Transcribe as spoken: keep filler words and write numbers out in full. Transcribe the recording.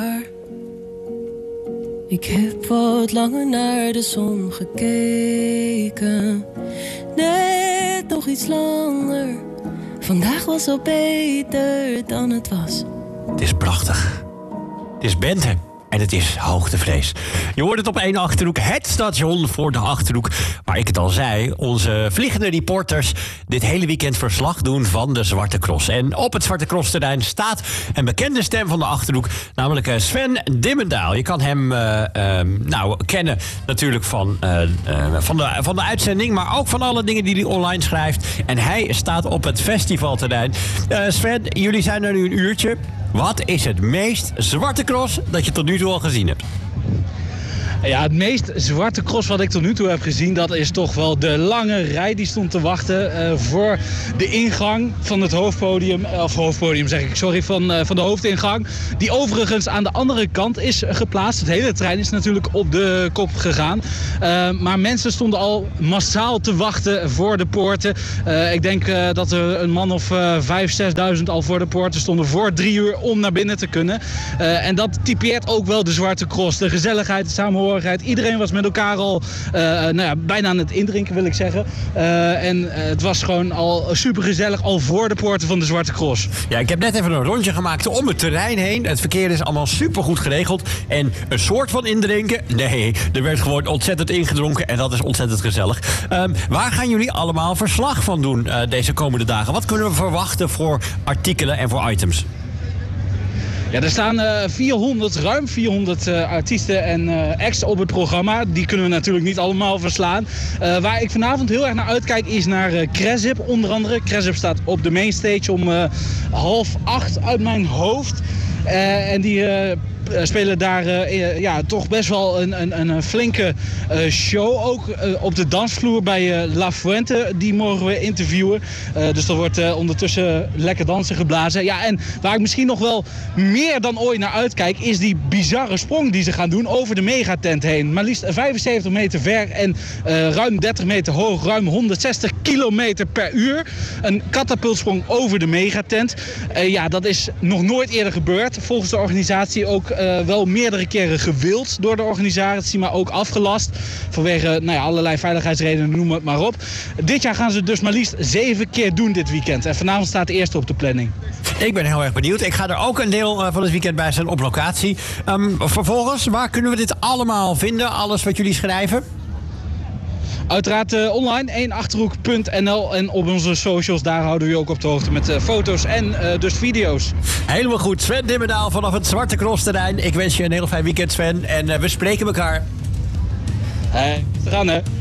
Ik heb wat langer naar de zon gekeken. Net nog iets langer. Vandaag was al beter dan het was. Het is prachtig. Het is Bente. En het is hoogtevrees. Je hoort het op één Achterhoek, het station voor de Achterhoek. Waar ik het al zei, onze vliegende reporters dit hele weekend verslag doen van de Zwarte Cross. En op het Zwarte Cross terrein staat een bekende stem van de Achterhoek, namelijk Sven Dimmendaal. Je kan hem uh, uh, nou, kennen natuurlijk van, uh, uh, van, de, van de uitzending, maar ook van alle dingen die hij online schrijft. En hij staat op het festivalterrein. Uh, Sven, jullie zijn er nu een uurtje. Wat is het meest Zwarte Cross dat je tot nu toe al gezien hebt? Ja, het meest Zwarte Cross wat ik tot nu toe heb gezien, dat is toch wel de lange rij die stond te wachten uh, voor de ingang van het hoofdpodium, of hoofdpodium zeg ik, sorry, van, uh, van de hoofdingang. Die overigens aan de andere kant is geplaatst. Het hele terrein is natuurlijk op de kop gegaan. Uh, maar mensen stonden al massaal te wachten voor de poorten. Uh, ik denk uh, dat er een man of uh, vijf, zesduizend al voor de poorten stonden voor drie uur om naar binnen te kunnen. Uh, en dat typeert ook wel de Zwarte Cross. De gezelligheid, de samenhorigheid. Iedereen was met elkaar al uh, nou ja, bijna aan het indrinken, wil ik zeggen. Uh, en uh, het was gewoon al super gezellig, al voor de poorten van de Zwarte Cross. Ja, ik heb net even een rondje gemaakt om het terrein heen. Het verkeer is allemaal super goed geregeld. En een soort van indrinken? Nee, er werd gewoon ontzettend ingedronken en dat is ontzettend gezellig. Um, waar gaan jullie allemaal verslag van doen uh, deze komende dagen? Wat kunnen we verwachten voor artikelen en voor items? Ja, er staan uh, vierhonderd, ruim vierhonderd uh, artiesten en uh, acts op het programma. Die kunnen we natuurlijk niet allemaal verslaan. Uh, waar ik vanavond heel erg naar uitkijk is naar uh, Cresip onder andere. Cresip staat op de mainstage om uh, half acht uit mijn hoofd. Uh, en die uh, spelen daar uh, ja, toch best wel een, een, een flinke uh, show. Ook uh, op de dansvloer bij uh, La Fuente. Die mogen we interviewen. Uh, dus er wordt uh, ondertussen lekker dansen geblazen. Ja, en waar ik misschien nog wel meer dan ooit naar uitkijk is die bizarre sprong die ze gaan doen over de megatent heen. Maar liefst vijfenzeventig meter ver en uh, ruim dertig meter hoog. Ruim honderdzestig kilometer per uur. Een katapultsprong over de megatent. Uh, ja, dat is nog nooit eerder gebeurd. Volgens de organisatie ook uh, wel meerdere keren gewild door de organisatie, maar ook afgelast. Vanwege nou ja, allerlei veiligheidsredenen, noem het maar op. Dit jaar gaan ze dus maar liefst zeven keer doen dit weekend. En vanavond staat de eerste op de planning. Ik ben heel erg benieuwd. Ik ga er ook een deel van het weekend bij zijn op locatie. Um, vervolgens, waar kunnen we dit allemaal vinden? Alles wat jullie schrijven? Uiteraard uh, online, één achterhoek punt n l en op onze socials, daar houden we je ook op de hoogte met uh, foto's en uh, dus video's. Helemaal goed. Sven Dimmendaal vanaf het Zwarte Cross terrein. Ik wens je een heel fijn weekend, Sven. En uh, we spreken elkaar. Hey, we gaan hè.